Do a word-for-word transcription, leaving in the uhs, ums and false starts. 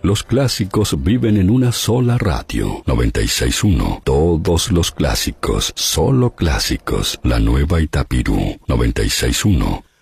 Los clásicos viven en una sola radio. noventa y seis punto uno. Todos los clásicos, solo clásicos. La Nueva Itapirú. noventa y seis punto uno.